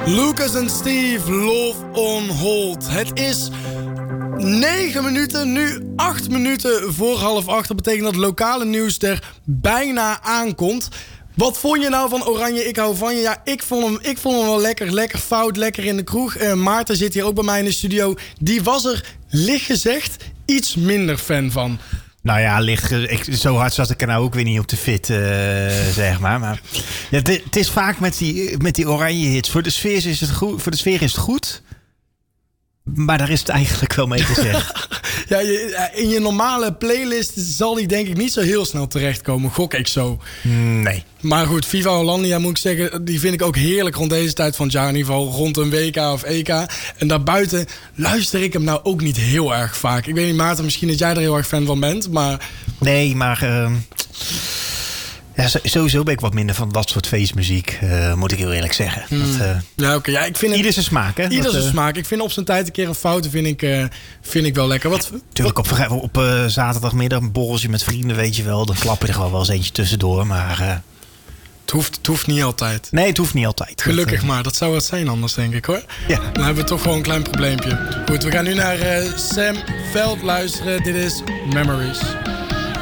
Lucas en Steve, Love on Hold. Het is 9 minuten, nu 8 minuten voor 7:30. Dat betekent dat het lokale nieuws er bijna aankomt. Wat vond je nou van Oranje? Ik hou van je. Ja, ik vond hem wel lekker fout, lekker in de kroeg. Maarten zit hier ook bij mij in de studio. Die was er, licht gezegd, iets minder fan van. Nou ja, zo hard zat ik er nou ook weer niet op de fit, zeg maar. Maar ja, het is vaak met die oranje hits. Voor de sfeer is het goed. Maar daar is het eigenlijk wel mee te zeggen. Ja, in je normale playlist zal die denk ik niet zo heel snel terechtkomen. Gok ik zo. Nee. Maar goed, Viva Hollandia moet ik zeggen, die vind ik ook heerlijk rond deze tijd van het jaar. In ieder geval rond een WK of EK. En daarbuiten luister ik hem nou ook niet heel erg vaak. Ik weet niet, Maarten, misschien dat jij er heel erg fan van bent, maar... Nee, maar... Ja, sowieso ben ik wat minder van dat soort feestmuziek, moet ik heel eerlijk zeggen. Ja, oké. Ja, ik vind ieder zijn smaak, hè? Ieder zijn smaak. Ik vind op zijn tijd een keer een fouten vind ik wel lekker. Tuurlijk, op zaterdagmiddag een borreltje met vrienden, weet je wel. Dan klap je er gewoon wel eens eentje tussendoor, maar... Het hoeft niet altijd. Nee, het hoeft niet altijd. Gelukkig maar. Dat zou het zijn anders, denk ik, hoor. Ja. Dan hebben we toch gewoon een klein probleempje. Goed, we gaan nu naar Sam Veld luisteren. Dit is Memories.